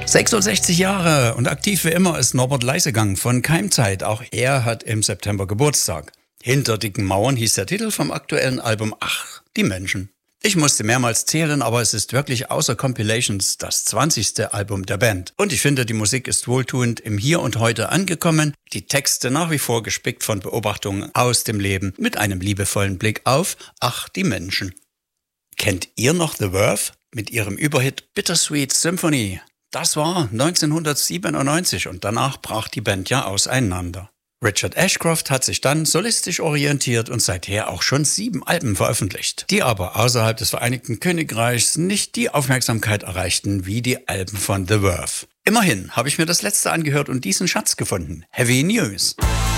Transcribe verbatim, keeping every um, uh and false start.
sechsundsechzig Jahre und aktiv wie immer ist Norbert Leisegang von Keimzeit. Auch er hat im September Geburtstag. Hinter dicken Mauern hieß der Titel vom aktuellen Album Ach, die Menschen. Ich musste mehrmals zählen, aber es ist wirklich außer Compilations das zwanzigste Album der Band. Und ich finde, die Musik ist wohltuend im Hier und Heute angekommen. Die Texte nach wie vor gespickt von Beobachtungen aus dem Leben mit einem liebevollen Blick auf Ach, die Menschen. Kennt ihr noch The Verve mit ihrem Überhit Bittersweet Symphony? Das war neunzehnhundertsiebenundneunzig und danach brach die Band ja auseinander. Richard Ashcroft hat sich dann solistisch orientiert und seither auch schon sieben Alben veröffentlicht, die aber außerhalb des Vereinigten Königreichs nicht die Aufmerksamkeit erreichten wie die Alben von The Verve. Immerhin habe ich mir das letzte angehört und diesen Schatz gefunden. Heavy News.